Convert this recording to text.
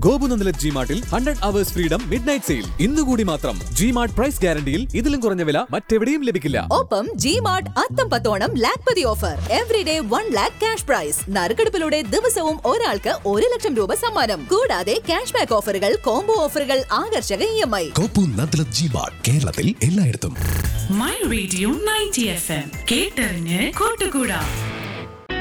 ഗോപുനന്ദല ജിമാർട്ടിൽ 100 hours freedom midnight sale ഇന്നുകൂടി മാത്രം. G-Mart price ഗ്യാരണ്ടിയിൽ ഇതിലും കുറഞ്ഞ വില മറ്റെവിടെയും ലഭിക്കില്ല. ഒപ്പം ജിമാർട്ട് അത്തം പത്തോണം lakhpati offer. Everyday 1 lakh cash prize. നറുക്കെടുപ്പിലൂടെ ദിവസവും ഒരാൾക്ക് 1 ലക്ഷം രൂപ സമ്മാനം. കൂടാതെ ക്യാഷ് ബാക്ക് ഓഫറുകൾ, കോംബോ ഓഫറുകൾ, ആകർഷക EMI. ഗോപുനന്ദല ജിമാർട്ട് കേരളത്തിൽ എല്ലായിടത്തും. മൈ റേഡിയോ 90 FM കേട്ടറിഞ്ഞ് കൂട്ടുകൂടാ.